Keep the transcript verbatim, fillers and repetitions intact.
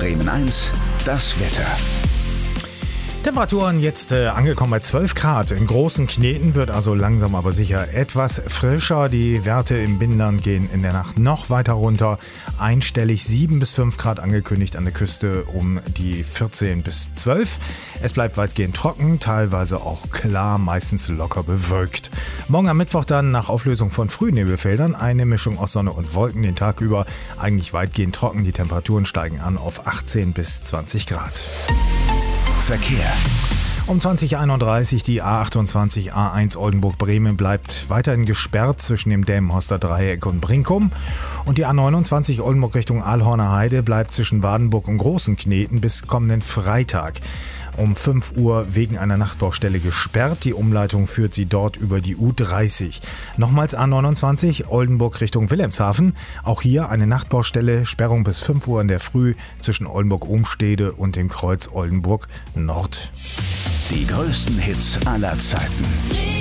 Bremen eins, das Wetter. Temperaturen jetzt äh, angekommen bei zwölf Grad. In großen Kneten wird also langsam aber sicher etwas frischer. Die Werte im Binnenland gehen in der Nacht noch weiter runter. Einstellig sieben bis fünf Grad angekündigt, an der Küste um die vierzehn bis zwölf. Es bleibt weitgehend trocken, teilweise auch klar, meistens locker bewölkt. Morgen am Mittwoch dann nach Auflösung von Frühnebelfeldern eine Mischung aus Sonne und Wolken den Tag über. Eigentlich weitgehend trocken, die Temperaturen steigen an auf achtzehn bis zwanzig Grad. Verkehr. Um zwanzig Uhr einunddreißig die A achtundzwanzig A eins Oldenburg-Bremen bleibt weiterhin gesperrt zwischen dem Delmenhorster Dreieck und Brinkum. Und die A neunundzwanzig Oldenburg Richtung Aalhorner Heide bleibt zwischen Wadenburg und Großen Kneten bis kommenden Freitag. Um fünf Uhr wegen einer Nachtbaustelle gesperrt. Die Umleitung führt sie dort über die U dreißig. Nochmals A neunundzwanzig Oldenburg Richtung Wilhelmshaven. Auch hier eine Nachtbaustelle, Sperrung bis fünf Uhr in der Früh zwischen Oldenburg-Umstede und dem Kreuz Oldenburg Nord. Die größten Hits aller Zeiten.